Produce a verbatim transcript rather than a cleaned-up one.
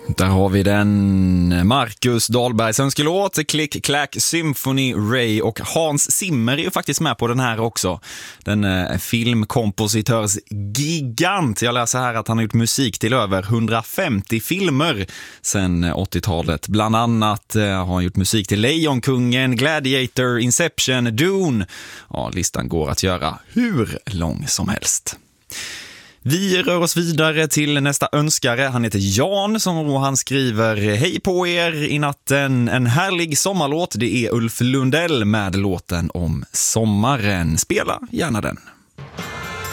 Där har vi den. Marcus Dahlbergs önskelåt, Click Clack Symphony Ray, och Hans Zimmer är ju faktiskt med på den här också. Den eh, filmkompositörs gigant. Jag läser här att han har gjort musik till över hundrafemtio filmer sedan åttiotalet. Bland annat eh, har han gjort musik till Lejonkungen, Gladiator, Inception, Dune. Ja, listan går att göra hur lång som helst. Vi rör oss vidare till nästa önskare. Han heter Jan som han skriver: hej på er i natten, en härlig sommarlåt. Det är Ulf Lundell med låten om sommaren. Spela gärna den.